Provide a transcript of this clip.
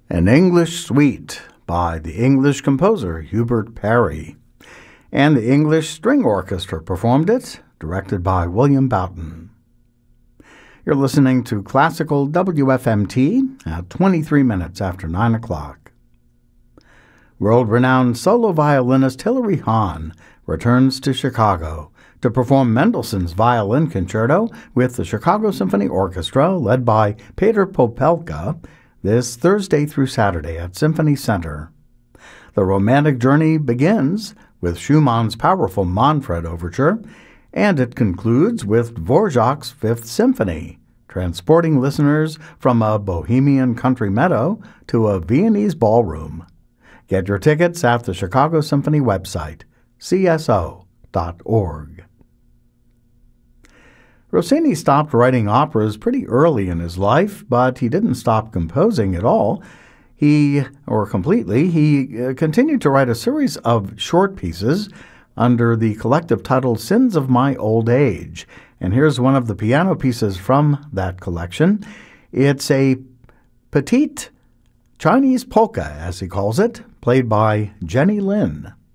An English Suite by the English composer Hubert Parry, and the English String Orchestra performed it, directed by William Boughton. You're listening to Classical WFMT at 23 minutes after 9 o'clock. World-renowned solo violinist Hilary Hahn returns to Chicago to perform Mendelssohn's Violin Concerto with the Chicago Symphony Orchestra, led by Peter Popelka, this Thursday through Saturday at Symphony Center. The romantic journey begins with Schumann's powerful Manfred Overture, and it concludes with Dvorak's Fifth Symphony, transporting listeners from a Bohemian country meadow to a Viennese ballroom. Get your tickets at the Chicago Symphony website, cso.org. Rossini stopped writing operas pretty early in his life, but he didn't stop composing at all. He continued to write a series of short pieces under the collective title Sins of My Old Age. And here's one of the piano pieces from that collection. It's a petite Chinese polka, as he calls it, played by Jenny Lin.